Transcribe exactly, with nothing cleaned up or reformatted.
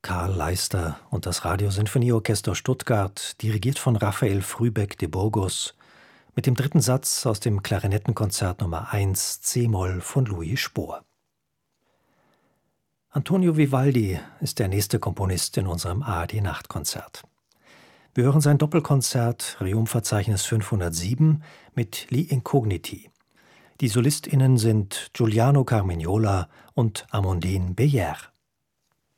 Karl Leister und das Radiosinfonieorchester Stuttgart, dirigiert von Raphael Frühbeck de Burgos, mit dem dritten Satz aus dem Klarinettenkonzert Nummer eins c-Moll von Louis Spohr. Antonio Vivaldi ist der nächste Komponist in unserem A R D-Nachtkonzert. Wir hören sein Doppelkonzert Rerum-Verzeichnis fünfhundertsieben mit Li Incogniti. Die SolistInnen sind Giuliano Carmignola und Amandine Beyer.